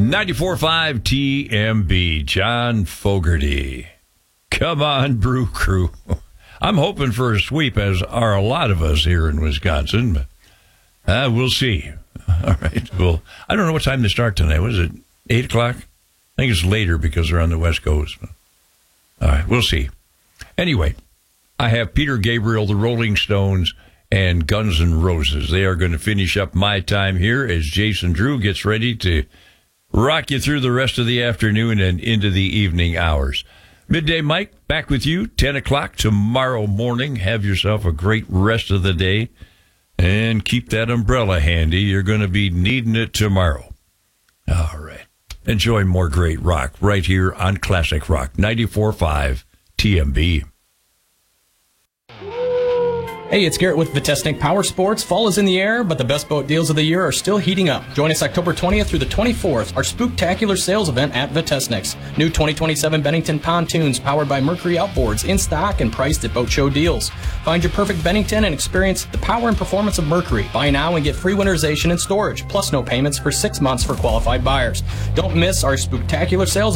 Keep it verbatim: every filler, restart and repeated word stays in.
ninety-four point five T M B, John Fogerty. Come on, Brew Crew. I'm hoping for a sweep, as are a lot of us here in Wisconsin. But, uh, we'll see. All right. Well, I don't know what time they start tonight. What is it, eight o'clock? I think it's later because they're on the West Coast. All right, we'll see. Anyway, I have Peter Gabriel, the Rolling Stones, and Guns N' Roses. They are going to finish up my time here as Jason Drew gets ready to rock you through the rest of the afternoon and into the evening hours. Midday Mike, back with you, ten o'clock tomorrow morning. Have yourself a great rest of the day, and keep that umbrella handy. You're going to be needing it tomorrow. All right. Enjoy more great rock right here on Classic Rock ninety-four point five T M B. Hey, it's Garrett with Vitesnik Power Sports. Fall is in the air, but the best boat deals of the year are still heating up. Join us October twentieth through the twenty-fourth, our spooktacular sales event at Vitesnik's. New twenty twenty-seven Bennington pontoons powered by Mercury Outboards in stock and priced at Boat Show deals. Find your perfect Bennington and experience the power and performance of Mercury. Buy now and get free winterization and storage, plus no payments for six months for qualified buyers. Don't miss our spooktacular sales